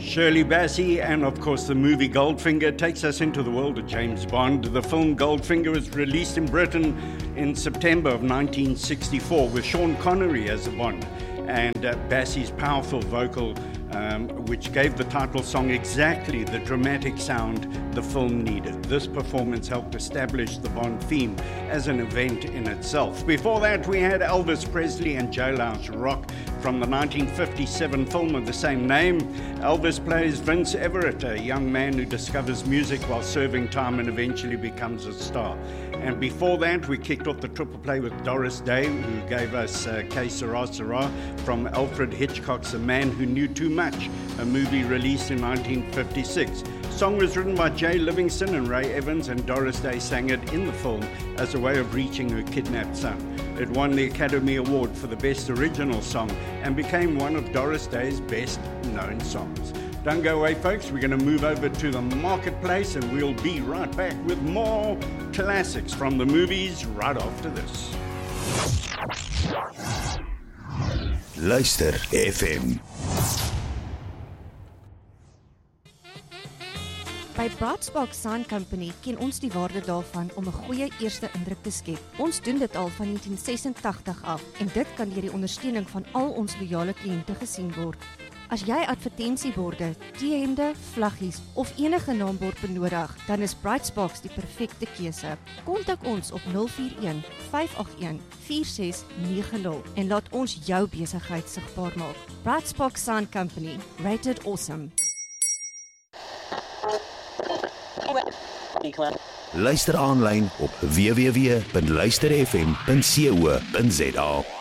Shirley Bassey and of course the movie Goldfinger takes us into the world of James Bond. The film Goldfinger was released in Britain in September of 1964 with Sean Connery as a Bond and Bassey's powerful vocal which gave the title song exactly the dramatic sound the film needed. This performance helped establish the Bond theme as an event in itself. Before that, we had Elvis Presley and Jailhouse Rock from the 1957 film of the same name. Elvis plays Vince Everett, a young man who discovers music while serving time and eventually becomes a star. And before that, we kicked off the triple play with Doris Day, who gave us Que Sera Sera from Alfred Hitchcock's A Man Who Knew Too Much, a movie released in 1956. The song was written by Jay Livingston and Ray Evans, and Doris Day sang it in the film as a way of reaching her kidnapped son. It won the Academy Award for the Best Original Song and became one of Doris Day's best-known songs. Don't go away, folks. We're going to move over to the marketplace and we'll be right back with more classics from the movies right after this. Luister FM. By Brightspark Sign Company ken ons die waarde daarvan om 'n goeie eerste indruk te skep. Ons doen dit al van 1986 af en dit kan deur die ondersteuning van al ons loyale kliënte gesien word. As jy advertensieborde, T-hemde, vlaggies of enige naambord benodig, dan is Brightsparks die perfekte keuse. Kontak ons op 041 581 4690 en laat ons jou besigheid sigbaar maak. Brightspark Sign Company, rated awesome. Luister aanlyn op www.luisterfm.co.za.